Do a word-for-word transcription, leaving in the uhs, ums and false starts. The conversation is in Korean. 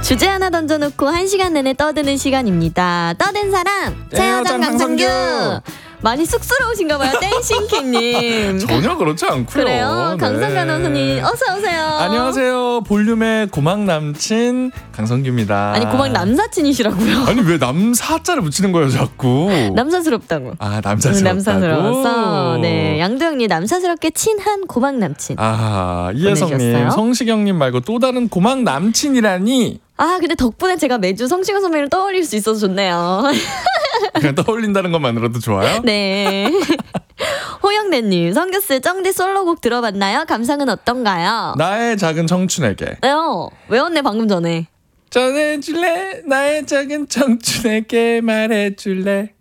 주제 하나 던져놓고 한 시간 내내 떠드는 시간입니다. 떠든 사람 최여정 강성규. 많이 쑥스러우신가 봐요. 댄싱킹님. 전혀 그렇지 않고요. 그래요? 강성규 아나운서님 어서 오세요. 안녕하세요. 볼륨의 고막 남친 강성규입니다. 아니 고막 남사친이시라고요. 아니 왜 남사자를 붙이는 거예요 자꾸. 남사스럽다고. 아 남사스럽다고. 남사스러워서. 네, 양도영님 남사스럽게 친한 고막 남친. 아 이혜성님 성시경님 말고 또 다른 고막 남친이라니. 아 근데 덕분에 제가 매주 성시경 선배님을 떠올릴 수 있어서 좋네요. 그냥 떠올린다는 것만으로도 좋아요? 네. 호영래님, 성규씨 쩡디 솔로곡 들어봤나요? 감상은 어떤가요? 나의 작은 청춘에게. 네요. 외웠네 방금 전에. 전해줄래? 나의 작은 청춘에게 말해줄래?